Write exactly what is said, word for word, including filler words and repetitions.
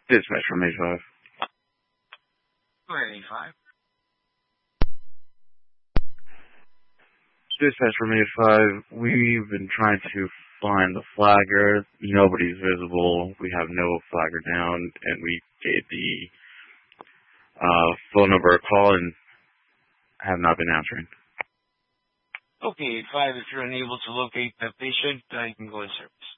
Dispatch from eighty-five. Go ahead, eighty-five. Dispatch from eighty-five. We've been trying to find the flagger. Nobody's visible. We have no flagger down, and we gave the uh, phone number a call and have not been answering. Okay, eighty-five. If you're unable to locate the patient, uh, you can go in service.